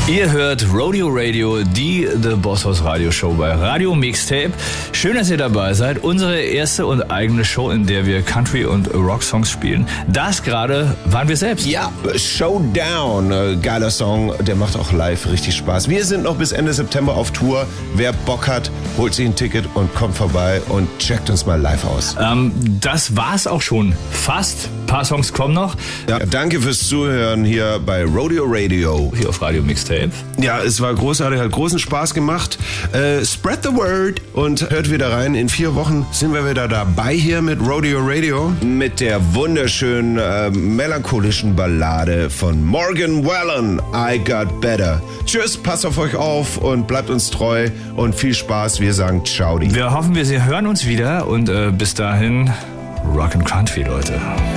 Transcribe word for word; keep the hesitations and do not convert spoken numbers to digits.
Ihr hört Rodeo Radio, die The Boss Hoss Radio Show bei Radio Mixtape. Schön, dass ihr dabei seid. Unsere erste und eigene Show, in der wir Country- und Rock-Songs spielen. Das gerade waren wir selbst. Ja, Showdown, äh, geiler Song, der macht auch live richtig Spaß. Wir sind noch bis Ende September auf Tour. Wer Bock hat, holt sich ein Ticket und kommt vorbei und checkt uns mal live aus. Ähm, das war's auch schon fast. Ein paar Songs kommen noch. Ja, danke fürs Zuhören hier bei Rodeo Radio. Hier auf Radio Mixtape. Ja, es war großartig, hat großen Spaß gemacht. Äh, spread the word und hört wieder rein. In vier Wochen sind wir wieder dabei hier mit Rodeo Radio. Mit der wunderschönen, äh, melancholischen Ballade von Morgan Wallen, I Got Better. Tschüss, passt auf euch auf und bleibt uns treu und viel Spaß. Wir sagen ciao. Wir hoffen, wir hören uns wieder und äh, bis dahin Rock and Country, Leute.